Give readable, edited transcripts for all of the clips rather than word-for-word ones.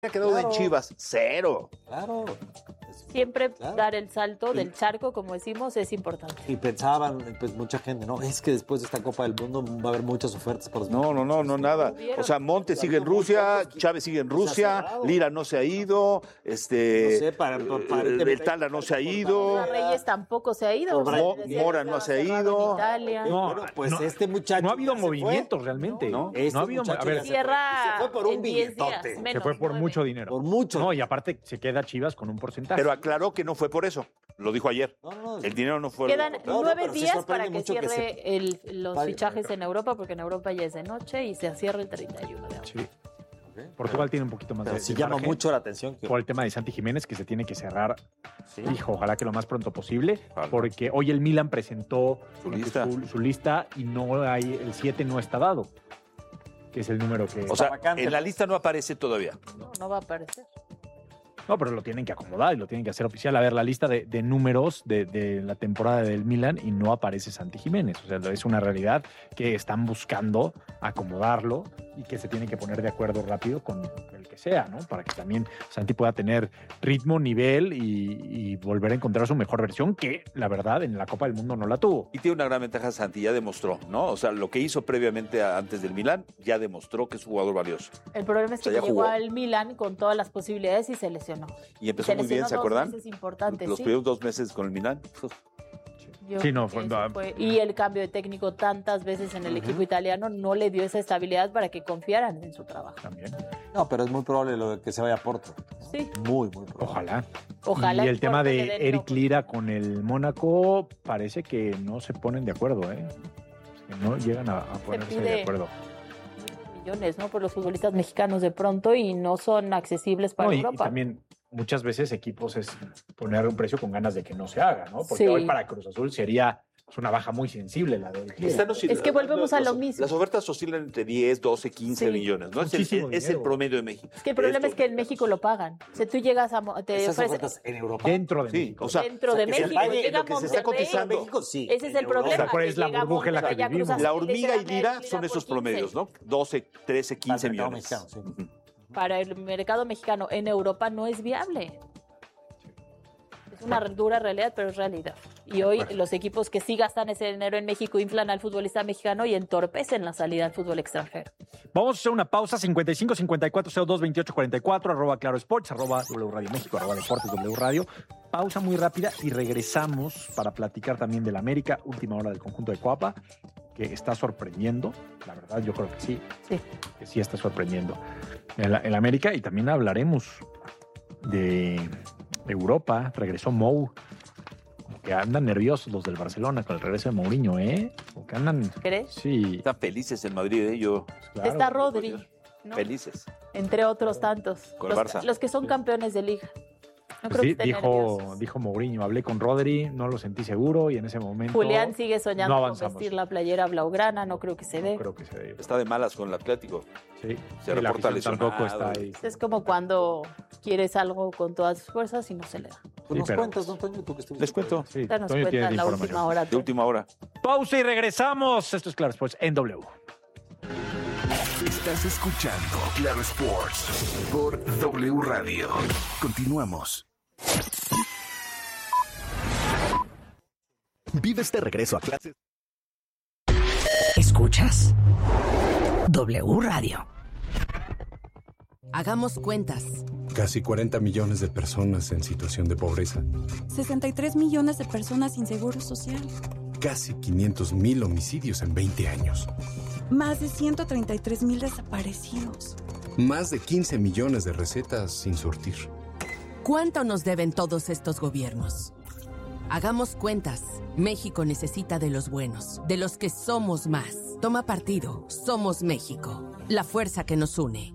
ha quedado en Chivas, 0. Claro. Siempre dar el salto del charco, como decimos, es importante. Y pensaban, pues mucha gente, no, es que después de esta Copa del Mundo va a haber muchas ofertas para los No, nada. O sea, Montes sigue en Rusia, Chávez sigue en Rusia, Lira no se ha ido, no sé, el Tala no se ha ido, Reyes tampoco se ha ido. Mora no se ha ido. No, pues este muchacho no ha habido ya se movimientos realmente. No, no ha habido. A ver, Cierra se fue por un en 10 billetote. días, menos, se fue por 9. mucho dinero. Por mucho. No, y aparte se queda Chivas con un porcentaje. Pero aclaró que no fue por eso, lo dijo ayer. No. El dinero no fue... Quedan No, 9 pero sí días sorprende para que mucho que cierre los fichajes en Europa, porque en Europa ya es de noche y se cierra el 31 de agosto. Sí. Portugal tiene un poquito más Pero de sí llama margen mucho la atención que por el tema de Santi Jiménez, que se tiene que cerrar. Sí. Hijo, ojalá que lo más pronto posible, Ojalá. porque hoy el Milan presentó Su lista. su lista y no hay, el 7 no está dado, que es el número que... O sea, vacante. en la lista no aparece todavía. No va a aparecer. No, pero lo tienen que acomodar y lo tienen que hacer oficial. A ver, la lista de números de la temporada del Milan y no aparece Santi Jiménez. O sea, es una realidad que están buscando acomodarlo y que se tienen que poner de acuerdo rápido con el que sea, ¿no? Para que también Santi pueda tener ritmo, nivel y volver a encontrar su mejor versión, que la verdad en la Copa del Mundo no la tuvo. Y tiene una gran ventaja Santi, ya demostró, ¿no? O sea, lo que hizo previamente antes del Milan, ya demostró que es un jugador valioso. El problema es que O sea, ya llegó jugó. al Milan con todas las posibilidades y se lesionó. Y empezó muy bien, ¿se acuerdan? Es importante, Los sí. primeros 2 meses con el Milan. Yo Sí, no, creo que fue- eso fue- Y el cambio de técnico tantas veces en el equipo italiano no le dio esa estabilidad para que confiaran en su trabajo. También. No, pero es muy probable lo de que se vaya a Porto. Sí, Muy probable. Ojalá. ojalá. Y el tema Porto le de den Eric oportunidad. Lira con el Mónaco parece que no se ponen de acuerdo, ¿eh? Que no llegan a ponerse pide- de acuerdo. Millones, ¿no? Por los futbolistas mexicanos de pronto y no son accesibles para No, y Europa. también muchas veces equipos es poner un precio con ganas de que no se haga, ¿no? Porque Sí. hoy para Cruz Azul sería una baja muy sensible la de Lira. Es que volvemos a lo mismo. Las ofertas oscilan entre 10, 12, 15 Sí. millones, ¿no? Es Muchísimo el dinero. promedio de México. Es que el problema Esto- es que en México lo pagan. Si tú llegas a... te Esas ofrecen ofertas en Europa. Dentro de Sí, México. o sea, dentro de que se México. pague Llega lo que se está Monterrey. cotizando en México, sí. Ese es En el problema. Europa. ¿Cuál es la que llega burbuja en la que Monterrey a Cruz vivimos? Azul La y hormiga y dice, Lira "Dame son por esos 15". promedios, ¿no? 12, 13, 15 Para el mercado millones. mexicano, sí. Para el mercado mexicano en Europa no es viable. Es una dura realidad, pero es realidad. Y hoy los equipos que sí gastan ese dinero en México inflan al futbolista mexicano y entorpecen la salida al fútbol extranjero. Vamos a hacer una pausa. 55 54 02 28 44 @ Claro Sports, @W Radio México, @Deportes W Radio. Pausa muy rápida y regresamos para platicar también del América, última hora del conjunto de Coapa, que está sorprendiendo. La verdad, yo creo que sí. Sí. Que sí está sorprendiendo el América. Y también hablaremos de Europa. Regresó Mou. Como que andan nerviosos los del Barcelona con el regreso de Mourinho, ¿eh? Como que andan... ¿Crees? Sí, Están felices en Madrid, yo. claro. Está Rodri, ¿no? Felices. Entre otros tantos. Con el Barça. Los que son campeones de liga. No Pues creo que sí, estén dijo nerviosos. Mourinho, hablé con Rodri, no lo sentí seguro y en ese momento Julián sigue soñando no con avanzamos. vestir la playera blaugrana, no creo que se dé. no creo que se dé. Está de malas con el Atlético. Sí, Se sí, la reporta afición tampoco lesionado. está ahí. Es como cuando quieres algo con todas tus fuerzas y no se le da. Pues Sí, nos pero- cuentas, don Toño, tú que estuviste. Les cuento. Sí, Danos Toño cuenta tiene en la información. última hora. De última hora. Pausa y regresamos. Esto es Claro Sports en W. Estás escuchando Claro Sports por W Radio. Continuamos. ¿Vives de regreso a clases? ¿Escuchas? W Radio. Hagamos cuentas. Casi 40 millones de personas en situación de pobreza. 63 millones de personas sin seguro social. Casi 500,000 homicidios en 20 años. Más de 133,000 desaparecidos. Más de 15 millones de recetas sin surtir. ¿Cuánto nos deben todos estos gobiernos? Hagamos cuentas. México necesita de los buenos, de los que somos más. Toma partido. Somos México. La fuerza que nos une.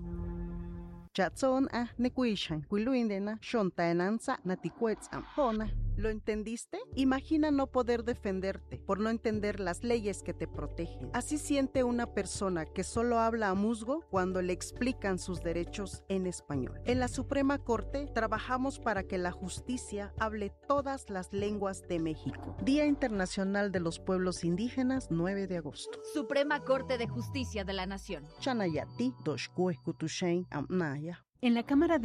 ¿Lo entendiste? Imagina no poder defenderte por no entender las leyes que te protegen. Así siente una persona que solo habla a musgo cuando le explican sus derechos en español. En la Suprema Corte trabajamos para que la justicia hable todas las lenguas de México. Día Internacional de los Pueblos Indígenas, 9 de agosto. Suprema Corte de Justicia de la Nación. Chanayati, Doshkue, Kutushain, Amnaya. En la Cámara de